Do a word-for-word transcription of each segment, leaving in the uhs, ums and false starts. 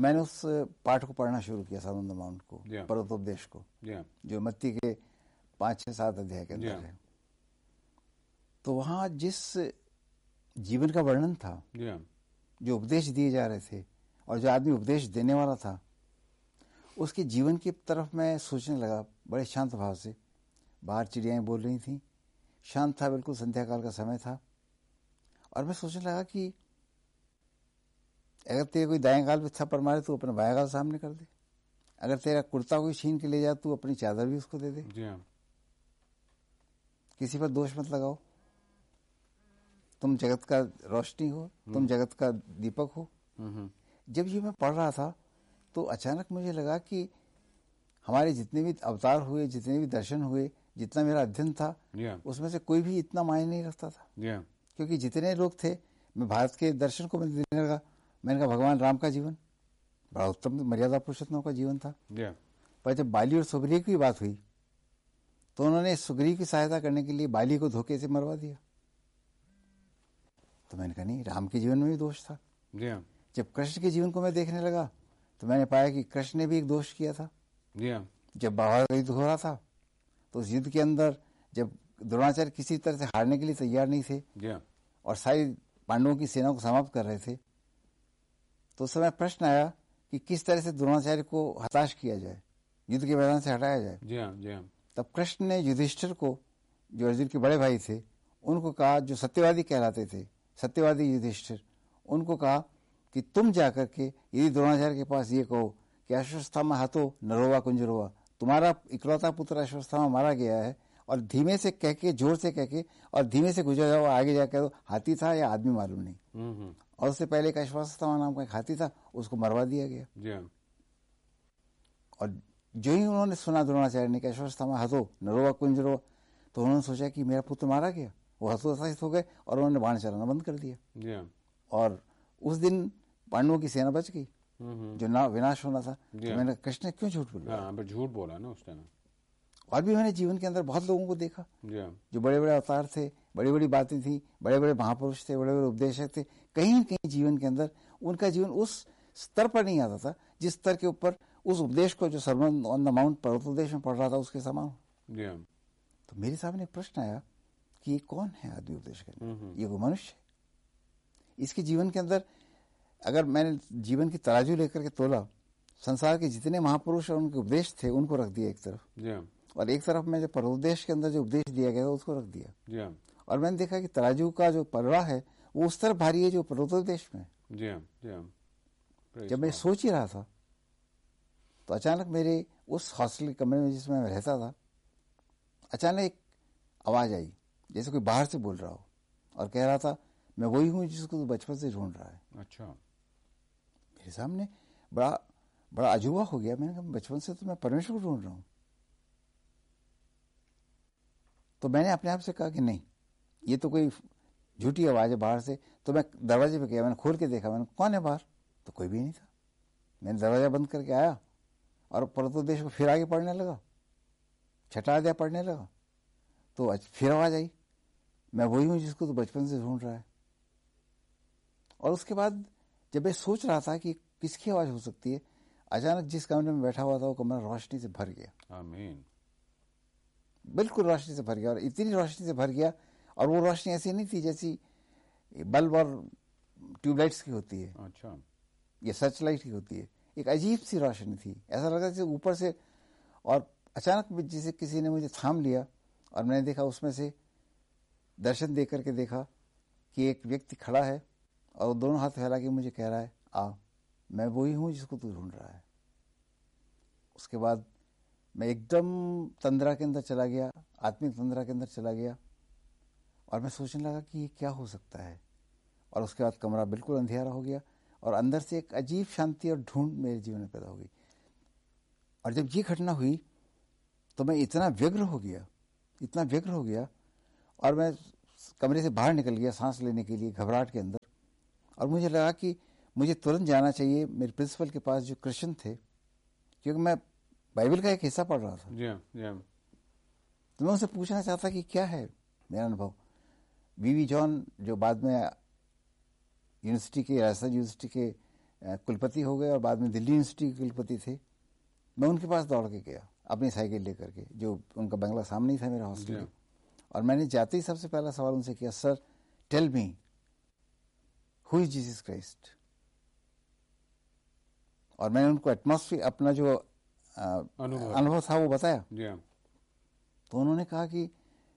मैंने उस पाठ को पढ़ना शुरू किया, सर्मन ऑन द माउंट को, पर्वतोपदेश को, yeah. जो मत्ती के पांच छह सात अध्याय के अंदर yeah. है। तो वहां जिस जीवन का वर्णन था, yeah. जो उपदेश दिए जा रहे थे और जो आदमी उपदेश देने वाला था, उसके जीवन की तरफ मैं सोचने लगा बड़े शांत भाव से। बाहर चिड़ियाएं बोल रही थी, शांत था, बिल्कुल संध्या काल का समय था। और मैं सोचने लगा कि अगर तेरे कोई दाएं गाल पे थप्पड़ मारे तो अपना बाएं गाल सामने कर दे, अगर तेरा कुर्ता कोई छीन के ले जा तू अपनी चादर भी उसको दे दे। yeah. किसी पर दोष मत लगाओ। तुम जगत का रोशनी हो, तुम जगत का दीपक हो। mm-hmm. जब ये मैं पढ़ रहा था तो अचानक मुझे लगा कि हमारे जितने भी अवतार हुए, जितने भी दर्शन हुए, जितना मेरा अध्ययन था, yeah. उसमें से कोई भी इतना मायने नहीं रखता था। yeah. क्योंकि जितने लोग थे, मैं भारत के दर्शन को मैं देने लगा। मैंने कहा भगवान राम का जीवन बड़ा उत्तम मर्यादा पुरुषोत्तम का जीवन था। yeah. पर जब बाली और सुग्रीव की बात हुई तो उन्होंने सुग्रीव की सहायता करने के लिए बाली को धोखे से मरवा दिया। तो मैंने कहा नहीं, राम के जीवन में भी दोष था। yeah. जब कृष्ण के जीवन को मैं देखने लगा तो मैंने पाया कि कृष्ण ने भी एक दोष किया था। yeah. जब बाबा का युद्ध हो रहा था तो उस युद्ध के अंदर जब द्रोणाचार्य किसी तरह से हारने के लिए तैयार नहीं थे yeah. और सारी पांडवों की सेना को समाप्त कर रहे थे, तो उस समय प्रश्न आया कि किस तरह से द्रोणाचार्य को हताश किया जाए, युद्ध के मैदान से हटाया जाए। yeah. yeah. तब कृष्ण ने युधिष्ठिर को, जो अर्जुन के बड़े भाई थे, उनको कहा, जो सत्यवादी कहलाते थे, सत्यवादी युधिष्ठिर, उनको कहा कि तुम जाकर के यदि द्रोणाचार्य के पास ये कहो कि अश्वत्थामा हतो नरोवा कुंजरोवा, तुम्हारा इकलौता पुत्र अश्वत्थामा मारा गया है, और धीमे से कह के, जोर से कह के और धीमे से गुजर जाओ, आगे जाकर तो हाथी था या आदमी मालूम नहीं। mm-hmm. और उससे पहले एक अश्वत्थामा नाम का एक हाथी था, उसको मरवा दिया गया। yeah. और जो ही उन्होंने सुना द्रोणाचार्य ने कि अश्वत्थामा हतो नरोवा कुंजरोवा, तो उन्होंने सोचा कि मेरा पुत्र मारा गया, वो हतोत्साहित हो गए और उन्होंने बाण चलाना बंद कर दिया। yeah. और उस दिन पांडवों की सेना बच गई, mm-hmm. जो ना विनाश होना था। yeah. तो मैंने कृष्ण ने क्यों झूठ बोला? हाँ, झूठ बोला ना उस टाइम। और भी मैंने जीवन के अंदर बहुत लोगों को देखा yeah. जो बड़े बड़े अवतार थे, बड़ी बड़ी बातें थी, बड़े बड़े महापुरुष थे, बड़े बड़े उपदेशक थे, कहीं न कहीं जीवन के अंदर उनका जीवन उस स्तर पर नहीं आता था जिस स्तर के ऊपर उस उपदेश को, जो सर्मन ऑन द माउंट पर्वतोपदेश में पढ़ रहा था, उसके समान। yeah. तो मेरे सामने प्रश्न आया कि ये कौन है आदमी उपदेश करने? mm-hmm. ये कोई मनुष्य है? इसके जीवन के अंदर अगर मैंने जीवन की तराजू लेकर के तोला, संसार के जितने महापुरुष और उनके उपदेश थे उनको रख दिया एक तरफ, yeah. और एक तरफ में जो पर्वोपदेश के अंदर जो उपदेश दिया गया था उसको रख दिया। yeah. और मैंने देखा कि तराजू का जो पलड़ा है वो उस तरफ भारी है जो पर्वतोपदेश में। yeah. yeah. जब मैं सोच ही रहा था तो अचानक मेरे उस हॉस्टल के कमरे में जिसमें मैं रहता था, अचानक एक आवाज आई, जैसे कोई बाहर से बोल रहा हो और कह रहा था, मैं वही हूं जिसको तू बचपन से ढूंढ रहा है। अच्छा। मेरे सामने बड़ा बड़ा अजूबा हो गया। मैंने कहा बचपन से तो मैं परमेश्वर को ढूंढ रहा हूं। तो मैंने अपने आप से कहा कि नहीं, ये तो कोई झूठी आवाज है बाहर से। तो मैं दरवाजे पे गया, मैंने खोल के देखा, मैंने कौन है बाहर, तो कोई भी नहीं था। मैंने दरवाजा बंद करके आया और पर्वतोपदेश को फिर आगे पढ़ने लगा, छठा अध्याय पढ़ने लगा। तो फिर आवाज आई, मैं वही हूं जिसको तो बचपन से ढूंढ रहा है। और उसके बाद जब मैं सोच रहा था कि किसकी आवाज हो सकती है, अचानक जिस कमरे में बैठा हुआ था वो कमरा रोशनी से भर गया। आमीन। बिल्कुल रोशनी से भर गया, और इतनी रोशनी से भर गया, और वो रोशनी ऐसी नहीं थी जैसी बल्ब और ट्यूबलाइट्स की होती है। अच्छा। ये सर्च लाइट की होती है। एक अजीब सी रोशनी थी, ऐसा लगा जैसे ऊपर से, और अचानक जैसे किसी ने मुझे थाम लिया और मैंने देखा उसमें से दर्शन दे करके देखा कि एक व्यक्ति खड़ा है और दोनों हाथ फैला के मुझे कह रहा है, आ, मैं वही हूं जिसको तू ढूंढ रहा है। उसके बाद मैं एकदम तंद्रा के अंदर चला गया, आत्मिक तंद्रा के अंदर चला गया, और मैं सोचने लगा कि ये क्या हो सकता है। और उसके बाद कमरा बिल्कुल अंधेरा हो गया और अंदर से एक अजीब शांति और ढूंढ मेरे जीवन में पैदा हो गई। और जब ये घटना हुई तो मैं इतना व्यग्र हो गया, इतना व्यग्र हो गया, और मैं कमरे से बाहर निकल गया सांस लेने के लिए घबराहट के अंदर। और मुझे लगा कि मुझे तुरंत जाना चाहिए मेरे प्रिंसिपल के पास जो क्रिश्चियन थे, क्योंकि मैं बाइबल का एक हिस्सा पढ़ रहा था। yeah, yeah. तो मैं उनसे पूछना चाहता कि क्या है मेरा अनुभव। वीवी जॉन जो बाद में यूनिवर्सिटी के, राजस्थान यूनिवर्सिटी के कुलपति हो गए और बाद में दिल्ली यूनिवर्सिटी के कुलपति थे। मैं उनके पास दौड़ के गया अपनी साइकिल लेकर के, जो उनका बंगला सामने ही था मेरा हॉस्टल, और मैंने जाते ही सबसे पहला सवाल उनसे किया, sir tell me who is Jesus Christ. और मैंने उनको एटमॉस्फेयर, अपना जो अनुभव था वो बताया। yeah. तो उन्होंने कहा कि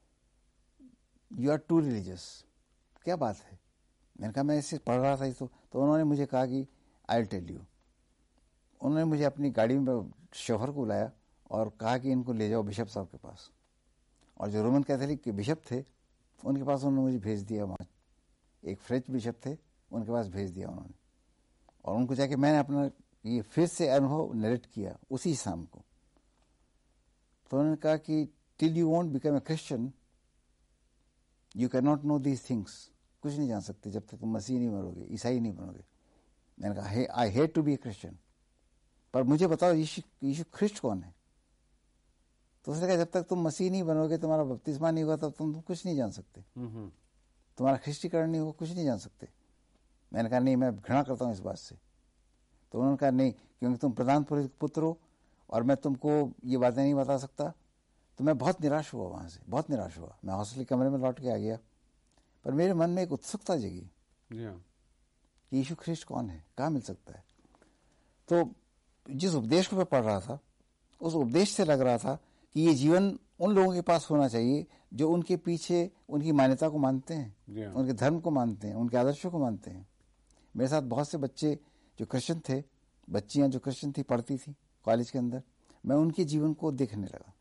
यू आर टू रिलीजियस। क्या बात है? मैंने कहा मैं इसे पढ़ रहा था तो, तो उन्होंने मुझे कहा कि आई विल टेल यू। उन्होंने मुझे अपनी गाड़ी में शोहर को बुलाया और कहा कि इनको ले जाओ बिशप साहब के पास, और जो रोमन कैथोलिक के बिशप थे उनके पास उन्होंने मुझे भेज दिया। वहाँ एक फ्रेंच बिशप थे, उनके पास भेज दिया उन्होंने, और उनको जाके मैंने अपना ये फिर से अनुभव नरेट किया उसी शाम को। तो उन्होंने कहा कि till you won't become a Christian you can not know these things. कुछ नहीं जान सकते जब तक तुम मसीह नहीं बनोगे, ईसाई नहीं बनोगे। मैंने कहा हे I hate to be A Christian, पर मुझे बताओ यीशु यीशु ख्रिस्ट कौन है? तो उसने कहा जब तक तुम मसीह नहीं बनोगे, तुम्हारा बपतिस्मा नहीं हुआ, तब तुम कुछ नहीं जान सकते, तुम्हारा ख्रिस्टीकरण नहीं होगा, कुछ नहीं जान सकते। मैंने कहा नहीं, मैं घृणा करता हूँ इस बात से। तो उन्होंने कहा नहीं, क्योंकि तुम प्रधान पुत्र हो और मैं तुमको ये बातें नहीं बता सकता। तो मैं बहुत निराश हुआ, वहाँ से बहुत निराश हुआ। मैं हॉस्टल के कमरे में लौट के आ गया, पर मेरे मन में एक उत्सुकता जगी कि यीशु ख्रिस्ट कौन है, कहाँ मिल सकता है। तो जिस उपदेश को मैं पढ़ रहा था, उस उपदेश से लग रहा था कि ये जीवन उन लोगों के पास होना चाहिए जो उनके पीछे उनकी मान्यता को मानते हैं, उनके धर्म को मानते हैं, उनके आदर्शों को मानते हैं। मेरे साथ बहुत से बच्चे जो क्रिश्चियन थे, बच्चियां जो क्रिश्चियन थी, पढ़ती थी कॉलेज के अंदर। मैं उनके जीवन को देखने लगा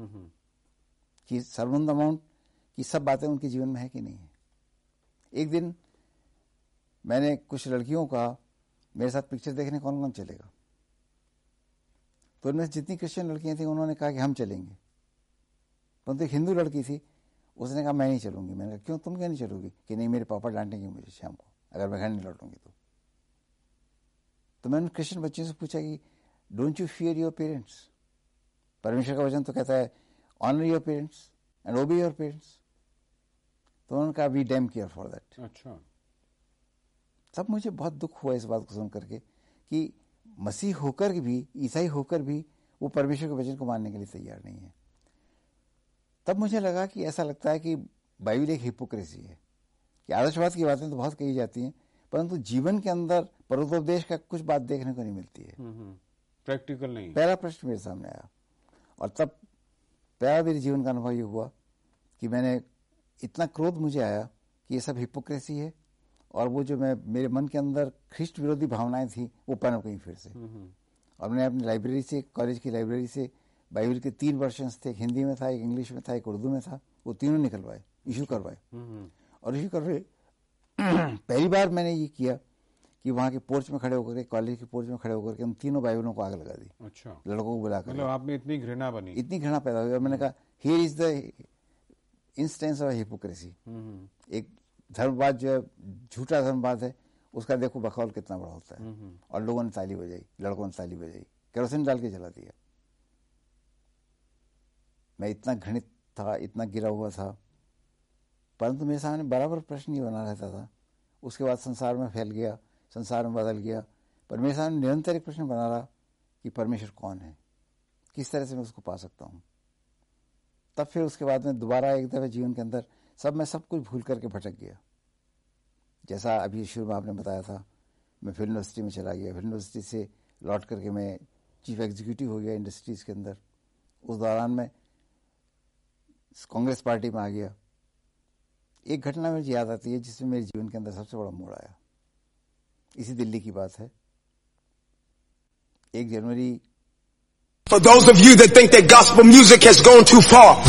कि सर्वनंद अमाउंट की सब बातें उनके जीवन में है कि नहीं है। एक दिन मैंने कुछ लड़कियों का मेरे साथ पिक्चर देखने कौन कौन चलेगा, तो उनमें जितनी क्रिश्चियन लड़कियां थी उन्होंने कहा कि हम चलेंगे, परंतु एक हिंदू लड़की थी, उसने कहा मैं नहीं चलूंगी। मैंने कहा क्यों, तुम क्यों नहीं चलोगी? कि नहीं, मेरे पापा डांटेंगे मुझे शाम को अगर मैं घर नहीं लौटूंगी तो। तो मैंने क्रिश्चियन बच्चों से पूछा कि don't you fear your parents? परमेश्वर का वचन तो कहता है ऑनर योर पेरेंट्स एंड ओबे योर पेरेंट्स। तो उन्होंने कहा we dam care for that. अच्छा। तब मुझे बहुत दुख हुआ इस बात को सुन करके कि मसीह होकर भी, ईसाई होकर भी वो परमेश्वर के वचन को मानने के लिए तैयार नहीं है। तब मुझे लगा कि ऐसा लगता है कि बाइबल एक हिपोक्रेसी है कि आदर्शवाद की बातें तो बहुत कही जाती हैं, परंतु जीवन के अंदर परोपदेश का कुछ बात देखने को नहीं मिलती है, प्रैक्टिकल नहीं। पहला प्रश्न मेरे सामने आया, और तब पहला मेरे जीवन का अनुभव ये हुआ कि मैंने इतना क्रोध मुझे आया कि ये सब हिपोक्रेसी है, और वो जो मैं मेरे मन के अंदर ख्रिस्ट विरोधी भावनाएं थी वो पनप गई फिर से। और मैंने अपनी लाइब्रेरी से, कॉलेज की लाइब्रेरी से बाइबल के तीन वर्जन्स थे, एक हिंदी में था, एक इंग्लिश में था, एक उर्दू में था, वो तीनों निकलवाए, इशू करवाए। और इशू करवाए पहली बार मैंने ये किया कि वहाँ के पोर्च में खड़े होकर के, कॉलेज के पोर्च में खड़े होकर के उन तीनों बाइबलों को आग लगा दी। अच्छा। लड़कों को बुलाकर। मतलब आप में इतनी घृणा बनी? इतनी घृणा पैदा हुई, और मैंने कहा here is the instance of hypocrisy. एक धर्मवाद जो है, झूठा धर्मवाद है, उसका देखो बखौल कितना बड़ा होता है। और लोगों ने ताली बजाई, लड़कों ने ताली बजाई, केरोसिन डाल के जला दिया। मैं इतना घृणित था, इतना गिरा हुआ था, परंतु मेरे सामने बराबर प्रश्न ही बना रहता था। उसके बाद संसार में फैल गया, संसार में बदल गया, पर मेरे सामने निरंतर एक प्रश्न बना रहा कि परमेश्वर कौन है, किस तरह से मैं उसको पा सकता हूँ। तब फिर उसके बाद में दोबारा एक दफे जीवन के अंदर सब मैं सब कुछ भूल करके भटक गया। जैसा अभी शुरू में आपने बताया था, मैं फिल्म यूनिवर्सिटी में चला गया, फिल्म यूनिवर्सिटी से लौट करके मैं चीफ एग्जीक्यूटिव हो गया इंडस्ट्रीज के अंदर। उस दौरान मैं कांग्रेस पार्टी में आ गया। एक घटना मुझे याद आती है जिसमें मेरे जीवन के अंदर सबसे बड़ा मोड़ आया। इसी दिल्ली की बात है, एक जनवरी For those of you that think that gospel music has gone too far,